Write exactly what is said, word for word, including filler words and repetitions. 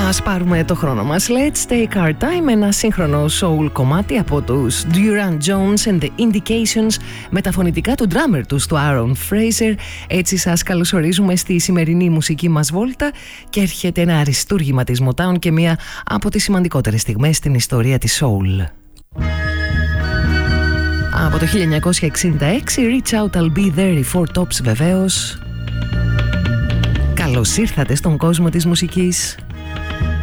Ας πάρουμε το χρόνο μας. Let's take our time, ένα σύγχρονο soul κομμάτι από τους Duran Jones and the Indications με τα φωνητικά του drummer τους, του Aaron Fraser. Έτσι σας καλωσορίζουμε στη σημερινή μουσική μας βόλτα και έρχεται ένα αριστούργημα της Motown και μία από τις σημαντικότερες στιγμές στην ιστορία της soul. Από το χίλια εννιακόσια εξήντα έξι, Reach Out I'll Be There, οι Four Tops βεβαίως. Καλώς ήρθατε στον κόσμο της μουσικής.